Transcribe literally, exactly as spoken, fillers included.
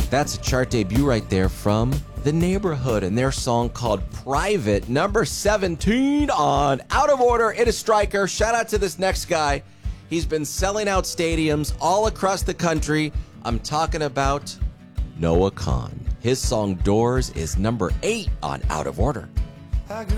That's a chart debut right there from The Neighborhood and their song called Private, number seventeen on Out of Order. It is Stryker. Shout out to this next guy. He's been selling out stadiums all across the country. I'm talking about Noah Kahan. His song Doors is number eight on Out of Order. I grew